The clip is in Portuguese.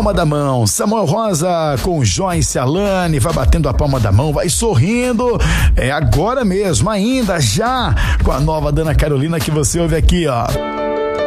palma da mão. Samuel Rosa com Joyce Alane, vai batendo a palma da mão, vai sorrindo. É agora mesmo, ainda já com a nova Dana Carolina que você ouve aqui, ó.